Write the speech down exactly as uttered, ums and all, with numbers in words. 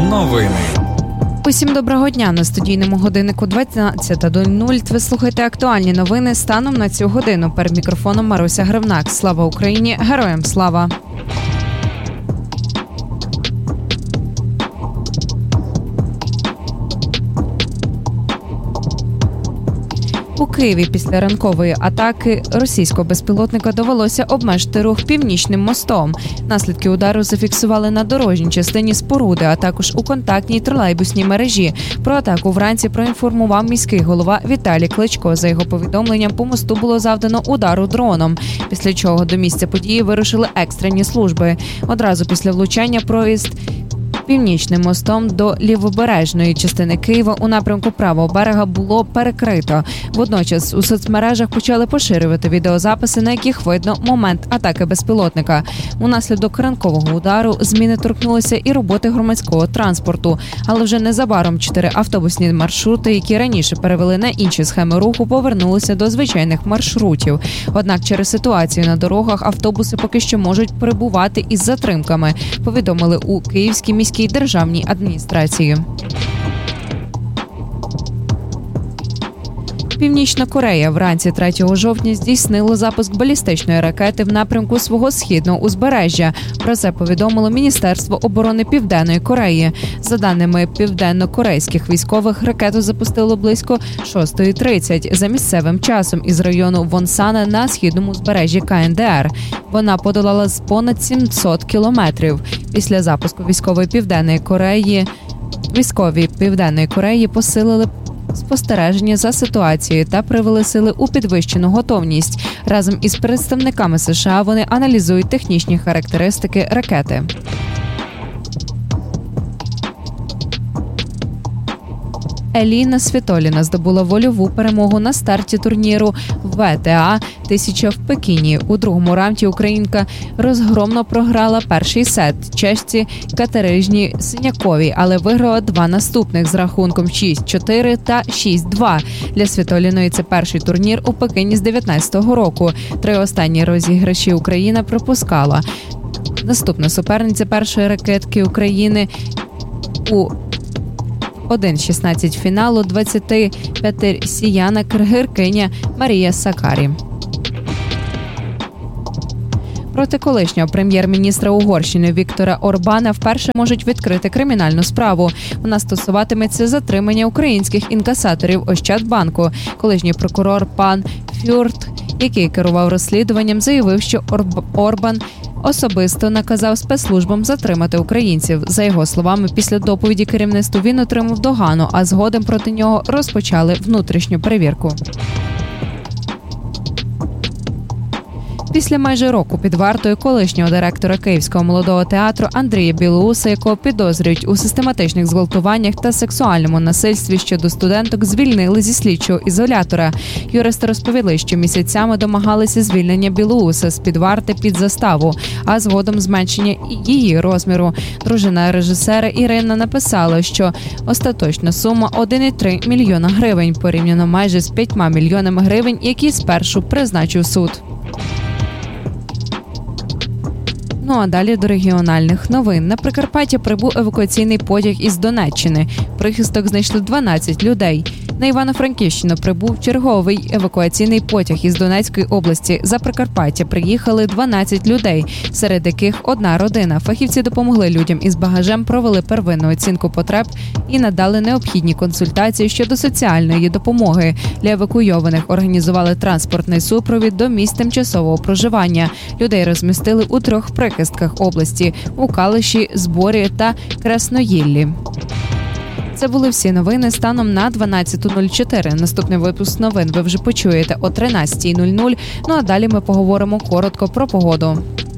Новини. Усім доброго дня. На студійному годиннику дванадцята нуль нуль. Ви слухаєте актуальні новини станом на цю годину. Перед мікрофоном Маруся Гривнак. Слава Україні! Героям слава! У Києві після ранкової атаки російського безпілотника довелося обмежити рух Північним мостом. Наслідки удару зафіксували на дорожній частині споруди, а також у контактній тролейбусній мережі. Про атаку вранці проінформував міський голова Віталій Кличко. За його повідомленням, по мосту було завдано удару дроном, після чого до місця події вирушили екстрені служби. Одразу після влучання проїзд Північним мостом до лівобережної частини Києва у напрямку правого берега було перекрито. Водночас у соцмережах почали поширювати відеозаписи, на яких видно момент атаки безпілотника. Унаслідок ранкового удару зміни торкнулися і роботи громадського транспорту. Але вже незабаром чотири автобусні маршрути, які раніше перевели на інші схеми руху, повернулися до звичайних маршрутів. Однак через ситуацію на дорогах автобуси поки що можуть перебувати із затримками, повідомили у Київській міській державній адміністрації. Північна Корея вранці третього жовтня здійснила запуск балістичної ракети в напрямку свого східного узбережжя. Про це повідомило Міністерство оборони Південної Кореї. За даними південно-корейських військових, ракету запустило близько шостої тридцять за місцевим часом із району Вонсана на східному узбережжі КНДР. Вона подолала з понад сімсот кілометрів. Після запуску військової Південної Кореї військові Південної Кореї посилили спостереження за ситуацією та привели сили у підвищену готовність. Разом із представниками США вони аналізують технічні характеристики ракети. Еліна Світоліна здобула вольову перемогу на старті турніру ве те а тисяча в Пекіні. У другому раунді українка розгромно програла перший сет чешці Катерижні Синяковій, але виграла два наступних з рахунком шість чотири та шість два. Для Світоліної це перший турнір у Пекіні з дев'ятнадцятого року. Три останні розіграші Україна пропускала. Наступна суперниця першої ракетки України у один шістнадцять фіналу двадцятип'ятирічна киргизкиня Марія Сакарі. Проти колишнього прем'єр-міністра Угорщини Віктора Орбана вперше можуть відкрити кримінальну справу. Вона стосуватиметься затримання українських інкасаторів Ощадбанку. Колишній прокурор пан Фюрт, який керував розслідуванням, заявив, що Орб... Орбан особисто наказав спецслужбам затримати українців. За його словами, після доповіді керівництву він отримав догану, а згодом проти нього розпочали внутрішню перевірку. Після майже року під вартою колишнього директора Київського молодого театру Андрія Білоуса, якого підозрюють у систематичних зґвалтуваннях та сексуальному насильстві щодо студенток, звільнили зі слідчого ізолятора. Юристи розповіли, що місяцями домагалися звільнення Білоуса з-під варти під заставу, а згодом зменшення її розміру. Дружина режисера Ірина написала, що остаточна сума один цілих три мільйона гривень, порівняно майже з п'ятьма мільйонами гривень, які спершу призначив суд. Ну а далі до регіональних новин. На Прикарпаття прибув евакуаційний потяг із Донеччини. Прихисток знайшли дванадцять людей. На Івано-Франківщину прибув черговий евакуаційний потяг із Донецької області. За Прикарпаття приїхали дванадцять людей, серед яких одна родина. Фахівці допомогли людям із багажем, провели первинну оцінку потреб і надали необхідні консультації щодо соціальної допомоги. Для евакуйованих організували транспортний супровід до місць тимчасового проживання. Людей розмістили у трьох прихистках області – у Калиші, Зборі та Красноїллі. Це були всі новини станом на дванадцята нуль чотири. Наступний випуск новин ви вже почуєте о тринадцята нуль нуль. Ну а далі ми поговоримо коротко про погоду.